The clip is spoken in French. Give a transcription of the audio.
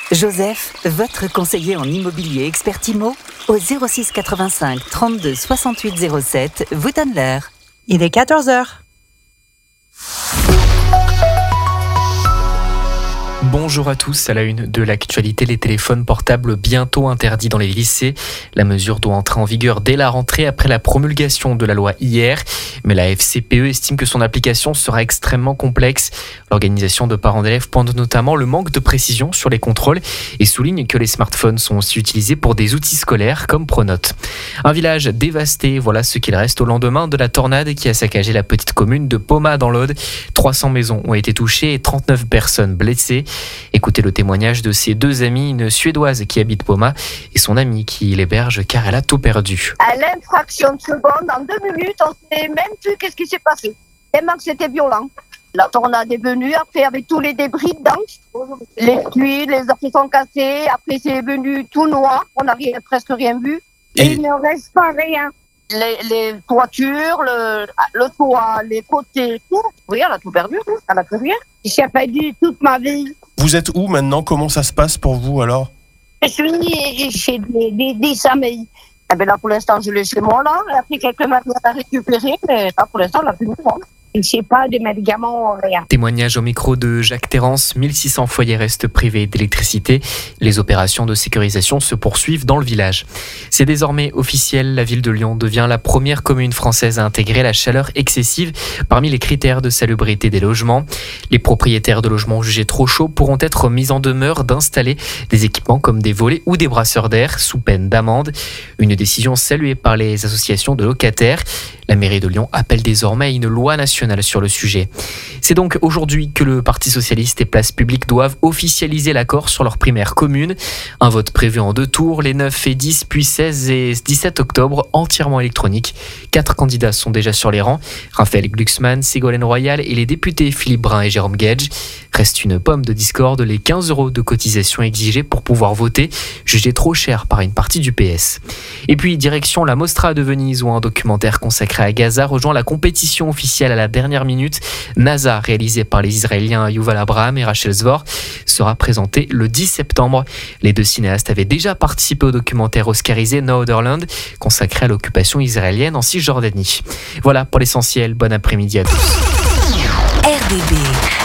Joseph, votre conseiller en immobilier expert IMO, au 06 85 32 68 07, vous donne l'heure. Il est 14h. Bonjour à tous, à la une de l'actualité, les téléphones portables bientôt interdits dans les lycées. La mesure doit entrer en vigueur dès la rentrée après la promulgation de la loi hier. Mais la FCPE estime que son application sera extrêmement complexe. L'organisation de parents d'élèves pointe notamment le manque de précision sur les contrôles et souligne que les smartphones sont aussi utilisés pour des outils scolaires comme Pronote. Un village dévasté, voilà ce qu'il reste au lendemain de la tornade qui a saccagé la petite commune de Poma dans l'Aude. 300 maisons ont été touchées et 39 personnes blessées. Écoutez le témoignage de ses deux amies, une Suédoise qui habite Poma et son amie qui l'héberge car elle a tout perdu. À l'infraction de seconde, en 2 minutes, on ne sait même plus qu'est-ce qui s'est passé. Tellement que c'était violent. La tornade est venue, après avec tous les débris dedans, les tuiles, les orties sont cassées, après c'est venu tout noir, on n'a presque rien vu. Et il ne reste pas rien. Les toitures, le toit, les côtés, tout. Oui, elle a tout perdu, elle n'a plus rien. J'ai perdu toute ma vie. Vous êtes où maintenant? Comment ça se passe pour vous alors? Je suis chez des amis. Eh bien là, pour l'instant, je l'ai chez moi, là. Après, quelques matériels à récupérer, mais là, pour l'instant, on n'a plus de monde. Je ne sais pas, des médicaments, rien. Témoignage au micro de Jacques Terrance, 1600 foyers restent privés d'électricité. Les opérations de sécurisation se poursuivent dans le village. C'est désormais officiel, la ville de Lyon devient la première commune française à intégrer la chaleur excessive parmi les critères de salubrité des logements. Les propriétaires de logements jugés trop chauds pourront être mis en demeure d'installer des équipements comme des volets ou des brasseurs d'air sous peine d'amende. Une décision saluée par les associations de locataires. La mairie de Lyon appelle désormais à une loi nationale sur le sujet. C'est donc aujourd'hui que le Parti socialiste et Place Publique doivent officialiser l'accord sur leur primaire commune. Un vote prévu en 2 tours, les 9 et 10, puis 16 et 17 octobre, entièrement électronique. 4 candidats sont déjà sur les rangs. Raphaël Glucksmann, Ségolène Royal et les députés Philippe Brun et Jérôme Guedj. Reste une pomme de discorde, les 15 € de cotisation exigés pour pouvoir voter, jugés trop cher par une partie du PS. Et puis direction la Mostra de Venise où un documentaire consacré à Gaza rejoint la compétition officielle à la dernière minute. NASA, réalisé par les Israéliens Yuval Abraham et Rachel Zvor, sera présenté le 10 septembre. Les 2 cinéastes avaient déjà participé au documentaire oscarisé No Other Land, consacré à l'occupation israélienne en Cisjordanie. Voilà pour l'essentiel, bon après-midi à tous. RDB